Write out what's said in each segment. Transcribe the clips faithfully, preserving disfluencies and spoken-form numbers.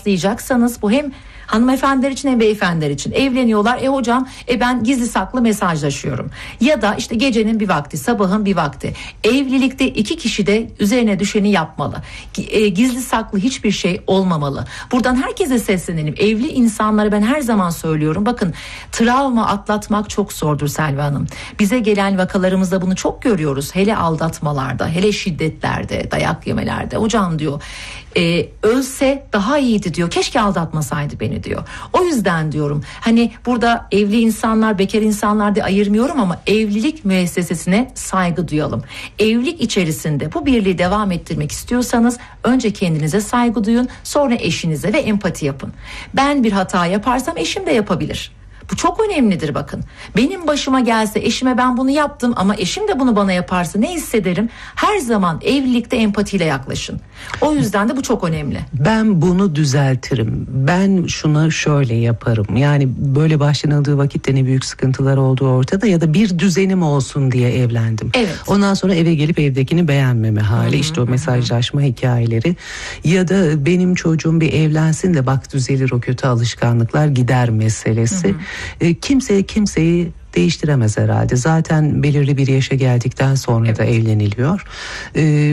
başlayacaksanız, bu hem hanımefendiler için hem beyefendiler için. Evleniyorlar, e hocam e ben gizli saklı mesajlaşıyorum. Ya da işte gecenin bir vakti, sabahın bir vakti. Evlilikte iki kişi de üzerine düşeni yapmalı. E, gizli saklı hiçbir şey olmamalı. Buradan herkese seslenelim. Evli insanlara ben her zaman söylüyorum. Bakın, travma atlatmak çok zordur Selva Hanım. Bize gelen vakalarımızda bunu çok görüyoruz. Hele aldatmalarda, hele şiddetlerde, dayak yemelerde. Hocam diyor, e, ölse daha iyiydi diyor. Keşke aldatmasaydı beni diyor. O yüzden diyorum, hani burada evli insanlar, bekar insanlar diye ayırmıyorum ama evlilik müessesesine saygı duyalım. Evlilik içerisinde bu birliği devam ettirmek istiyorsanız önce kendinize saygı duyun, sonra eşinize ve empati yapın. Ben bir hata yaparsam eşim de yapabilir. Bu çok önemlidir bakın. Benim başıma gelse, eşime ben bunu yaptım ama eşim de bunu bana yaparsa ne hissederim? Her zaman evlilikte empatiyle yaklaşın. O yüzden de bu çok önemli. Ben bunu düzeltirim. Ben şuna şöyle yaparım. Yani böyle başlanıldığı vakitte ne büyük sıkıntılar olduğu ortada ya da bir düzenim olsun diye evlendim. Evet. Ondan sonra eve gelip evdekini beğenmeme hali, hı-hı, işte o mesajlaşma hı-hı. hikayeleri ya da benim çocuğum bir evlensin de bak düzelir o kötü alışkanlıklar gider meselesi. Hı-hı. E, kimseye kimseyi değiştiremez herhalde. Zaten belirli bir yaşa geldikten sonra evet. da evleniliyor. E,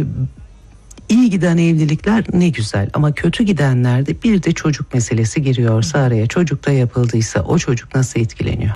iyi giden evlilikler ne güzel ama kötü gidenlerde bir de çocuk meselesi giriyorsa araya, çocuk da yapıldıysa o çocuk nasıl etkileniyor?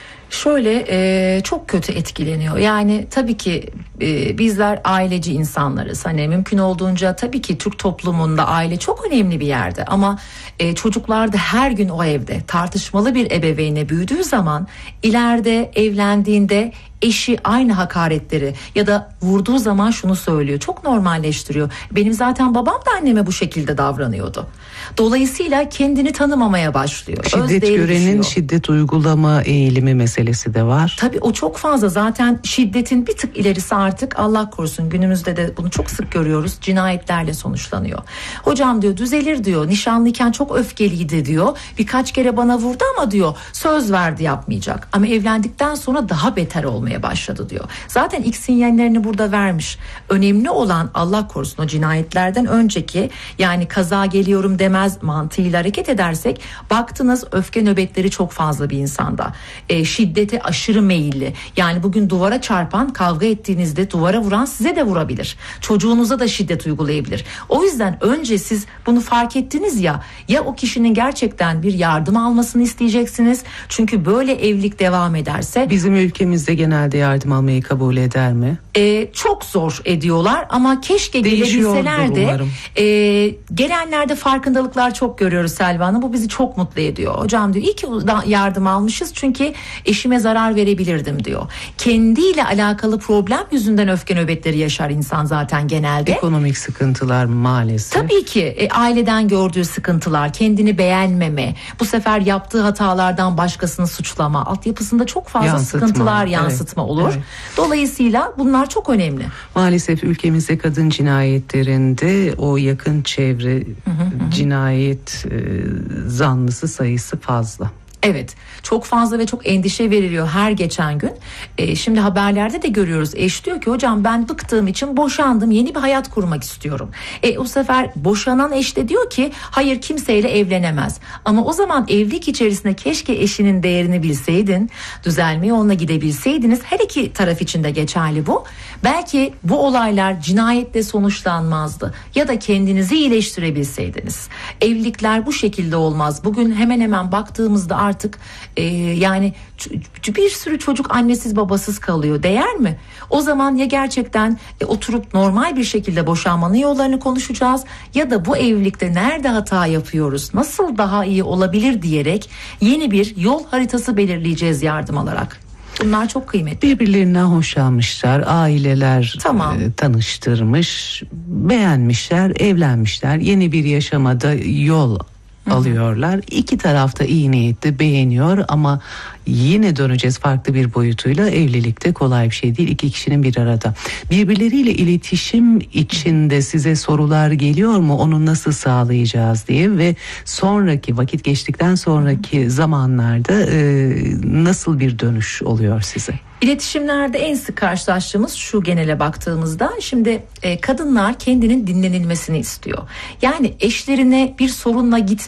Şöyle e, çok kötü etkileniyor. Yani tabii ki e, bizler aileci insanlarız. Hani mümkün olduğunca tabii ki Türk toplumunda aile çok önemli bir yerde. Ama e, çocuklar da her gün o evde tartışmalı bir ebeveynle büyüdüğü zaman ileride evlendiğinde eşi aynı hakaretleri ya da vurduğu zaman şunu söylüyor. Çok normalleştiriyor. Benim zaten babam da anneme bu şekilde davranıyordu. Dolayısıyla kendini tanımamaya başlıyor. Şiddet görenin düşüyor. Şiddet uygulama eğilimi meselesi de var. Tabii o çok fazla. Zaten şiddetin bir tık ilerisi artık Allah korusun günümüzde de bunu çok sık görüyoruz. Cinayetlerle sonuçlanıyor. Hocam diyor düzelir diyor. Nişanlıyken çok öfkeliydi diyor. Birkaç kere bana vurdu ama diyor söz verdi yapmayacak. Ama evlendikten sonra daha beter olmaya başladı diyor. Zaten ilk sinyallerini burada vermiş. Önemli olan Allah korusun o cinayetlerden önceki, yani kaza geliyorum demez mantığıyla hareket edersek, baktınız öfke nöbetleri çok fazla bir insanda. E, şiddete aşırı meyilli. Yani bugün duvara çarpan, kavga ettiğinizde duvara vuran size de vurabilir. Çocuğunuza da şiddet uygulayabilir. O yüzden önce siz bunu fark ettiniz ya, ya o kişinin gerçekten bir yardım almasını isteyeceksiniz. Çünkü böyle evlilik devam ederse. Bizim ülkemizde genelde yardım almayı kabul eder mi? E, çok zor ediyorlar ama keşke gelebilseler de e, gelenlerde farkındalıklar çok görüyoruz Selva Hanım. Bu bizi çok mutlu ediyor. Hocam diyor iyi ki yardım almışız çünkü eşime zarar verebilirdim diyor. Kendiyle alakalı problem yüzünden öfke nöbetleri yaşar insan zaten genelde. Ekonomik sıkıntılar maalesef. Tabii ki e, aileden gördüğü sıkıntılar, kendini beğenmeme, bu sefer yaptığı hatalardan başkasını suçlama, altyapısında çok fazla yansıtma, sıkıntılar yansıtma evet, olur. Evet. Dolayısıyla bunlar çok önemli. Maalesef ülkemizde kadın cinayetlerinde o yakın çevre hı hı hı. cinayet e, zanlısı sayısı fazla. Evet, çok fazla ve çok endişe veriliyor her geçen gün. E, şimdi haberlerde de görüyoruz. Eş diyor ki hocam ben bıktığım için boşandım, yeni bir hayat kurmak istiyorum. E, o sefer boşanan eş de diyor ki hayır kimseyle evlenemez. Ama o zaman evlilik içerisinde keşke eşinin değerini bilseydin, düzelme yoluna gidebilseydiniz. Her iki taraf için de geçerli bu. Belki bu olaylar cinayetle sonuçlanmazdı ya da kendinizi iyileştirebilseydiniz. Evlilikler bu şekilde olmaz. Bugün hemen hemen baktığımızda artık e, yani bir sürü çocuk annesiz babasız kalıyor. Değer mi? O zaman ya gerçekten e, oturup normal bir şekilde boşanmanın yollarını konuşacağız ya da bu evlilikte nerede hata yapıyoruz, nasıl daha iyi olabilir diyerek yeni bir yol haritası belirleyeceğiz yardım alarak. Bunlar çok kıymetli. Birbirlerinden hoşlanmışlar, aileler tamam. e, tanıştırmış, beğenmişler, evlenmişler, yeni bir yaşamada yol Hı-hı. alıyorlar. İki tarafta iyi niyetli beğeniyor ama yine döneceğiz farklı bir boyutuyla. Evlilikte kolay bir şey değil. İki kişinin bir arada. Birbirleriyle iletişim içinde size sorular geliyor mu? Onu nasıl sağlayacağız diye ve sonraki vakit geçtikten sonraki Hı-hı. zamanlarda e, nasıl bir dönüş oluyor size? İletişimlerde en sık karşılaştığımız şu genele baktığımızda şimdi e, kadınlar kendinin dinlenilmesini istiyor. Yani eşlerine bir sorunla git